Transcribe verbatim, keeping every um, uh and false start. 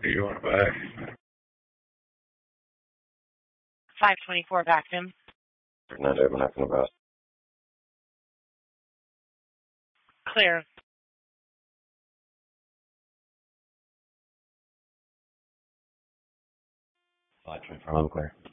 Do you want it back? five twenty-four vacuum. Not even nothing about. Clear. five twenty-four, I'm clear.